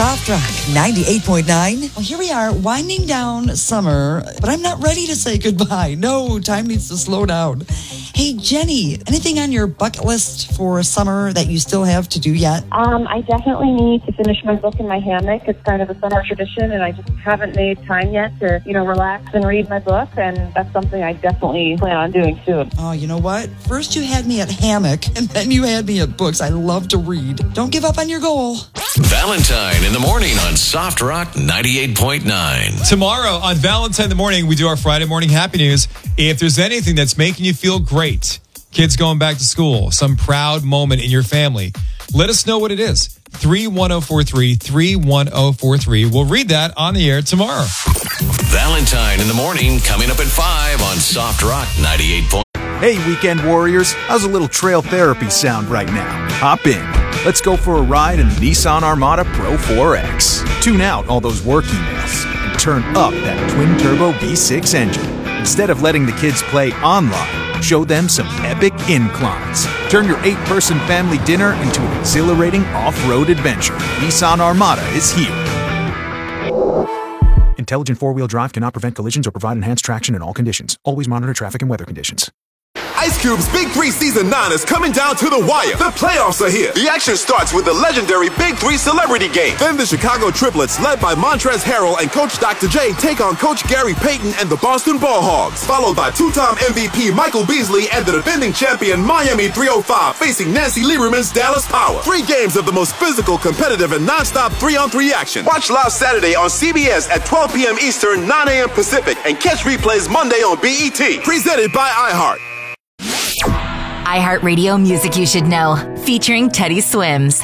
Soft Rock 98.9. Well, here we are winding down summer, but I'm not ready to say goodbye. No, time needs to slow down. Hey, Jenny, anything on your bucket list for summer that you still have to do yet? I definitely need to finish my book in my hammock. It's kind of a summer tradition, and I just haven't made time yet to, relax and read my book, and that's something I definitely plan on doing soon. Oh, you know what? First you had me at hammock, and then you had me at books. I love to read. Don't give up on your goal. Valentine in the morning on Soft Rock 98.9. Tomorrow on Valentine in the morning, we do our Friday morning happy news. If there's anything that's making you feel great, kids going back to school, some proud moment in your family, let us know what it is. 31043, 31043. We'll read that on the air tomorrow. Valentine in the morning coming up at 5 on Soft Rock 98.9. Hey, weekend warriors, how's a little trail therapy sound right now? Hop in. Let's go for a ride in the Nissan Armada Pro 4X. Tune out all those work emails and turn up that twin-turbo V6 engine. Instead of letting the kids play online, show them some epic inclines. Turn your 8-person family dinner into an exhilarating off-road adventure. Nissan Armada is here. Intelligent four-wheel drive cannot prevent collisions or provide enhanced traction in all conditions. Always monitor traffic and weather conditions. Ice Cube's Big 3 Season 9 is coming down to the wire. The playoffs are here. The action starts with the legendary Big 3 Celebrity Game. Then the Chicago Triplets, led by Montrezl Harrell and Coach Dr. J, take on Coach Gary Payton and the Boston Ball Hogs. Followed by two-time MVP Michael Beasley and the defending champion Miami 305 facing Nancy Lieberman's Dallas Power. 3 games of the most physical, competitive, and non-stop 3-on-3 action. Watch live Saturday on CBS at 12 p.m. Eastern, 9 a.m. Pacific, and catch replays Monday on BET. Presented by iHeart. iHeartRadio Music You Should Know, featuring Teddy Swims.